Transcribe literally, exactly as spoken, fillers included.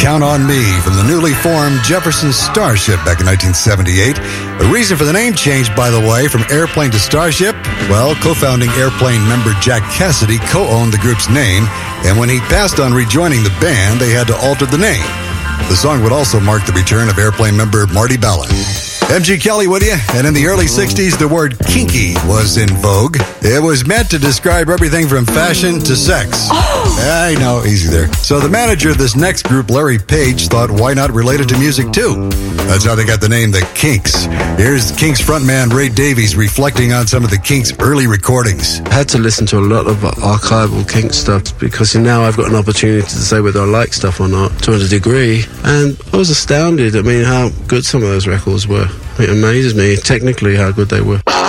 Count on Me from the newly formed Jefferson Starship back in nineteen seventy-eight. The reason for the name change, by the way, from Airplane to Starship, well, co-founding Airplane member Jack Cassidy co-owned the group's name, and when he passed on rejoining the band, they had to alter the name. The song would also mark the return of Airplane member Marty Balin. M G Kelly with you, and in the early sixties, the word kinky was in vogue. It was meant to describe everything from fashion to sex. Oh. I know, easy there. So the manager of this next group, Larry Page, thought why not relate it to music too? That's how they got the name The Kinks. Here's Kinks frontman Ray Davies reflecting on some of the Kinks' early recordings. I had to listen to a lot of archival Kinks stuff because now I've got an opportunity to say whether I like stuff or not to a degree. And I was astounded, I mean, how good some of those records were. It amazes me technically how good they were.